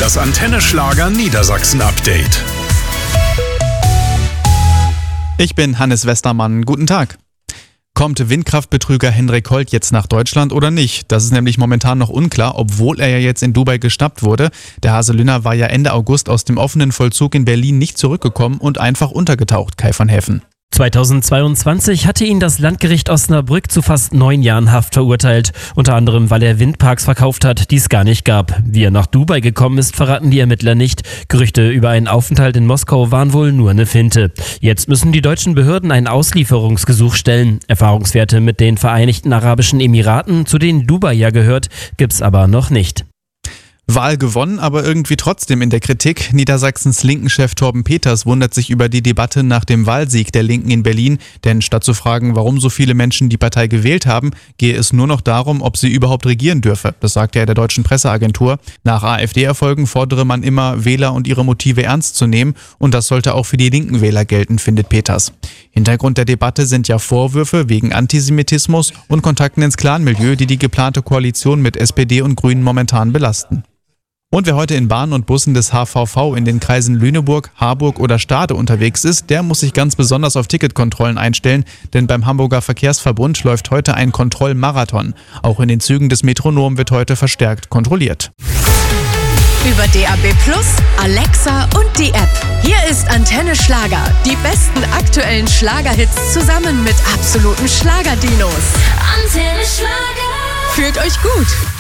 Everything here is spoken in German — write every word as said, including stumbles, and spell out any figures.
Das Antenne Schlager Niedersachsen Update. Ich bin Hannes Westermann. Guten Tag. Kommt Windkraftbetrüger Henrik Holt jetzt nach Deutschland oder nicht? Das ist nämlich momentan noch unklar, obwohl er ja jetzt in Dubai geschnappt wurde. Der Haselünner war ja Ende August aus dem offenen Vollzug in Berlin nicht zurückgekommen und einfach untergetaucht. Kai von Heffen. zweitausendzweiundzwanzig hatte ihn das Landgericht Osnabrück zu fast neun Jahren Haft verurteilt. Unter anderem, weil er Windparks verkauft hat, die es gar nicht gab. Wie er nach Dubai gekommen ist, verraten die Ermittler nicht. Gerüchte über einen Aufenthalt in Moskau waren wohl nur eine Finte. Jetzt müssen die deutschen Behörden ein Auslieferungsgesuch stellen. Erfahrungswerte mit den Vereinigten Arabischen Emiraten, zu denen Dubai ja gehört, gibt's aber noch nicht. Wahl gewonnen, aber irgendwie trotzdem in der Kritik. Niedersachsens Linken-Chef Torben Peters wundert sich über die Debatte nach dem Wahlsieg der Linken in Berlin. Denn statt zu fragen, warum so viele Menschen die Partei gewählt haben, gehe es nur noch darum, ob sie überhaupt regieren dürfe. Das sagte er der deutschen Presseagentur. Nach AfD-Erfolgen fordere man immer, Wähler und ihre Motive ernst zu nehmen. Und das sollte auch für die linken Wähler gelten, findet Peters. Hintergrund der Debatte sind ja Vorwürfe wegen Antisemitismus und Kontakten ins Clanmilieu, die die geplante Koalition mit S P D und Grünen momentan belasten. Und wer heute in Bahnen und Bussen des H V V in den Kreisen Lüneburg, Harburg oder Stade unterwegs ist, der muss sich ganz besonders auf Ticketkontrollen einstellen, denn beim Hamburger Verkehrsverbund läuft heute ein Kontrollmarathon. Auch in den Zügen des Metronom wird heute verstärkt kontrolliert. Über D A B Plus, Alexa und die App. Hier ist Antenne Schlager. Die besten aktuellen Schlagerhits zusammen mit absoluten Schlagerdinos. Antenne Schlager. Fühlt euch gut.